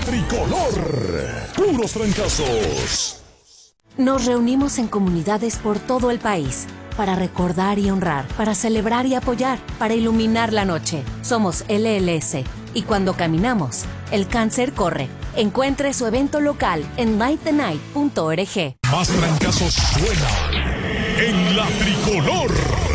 tricolor. Puros trancazos. Nos reunimos en comunidades por todo el país para recordar y honrar, para celebrar y apoyar, para iluminar la noche. Somos LLS y cuando caminamos, el cáncer corre. Encuentre su evento local en lightthenight.org. Más trancazos suenan en la tricolor.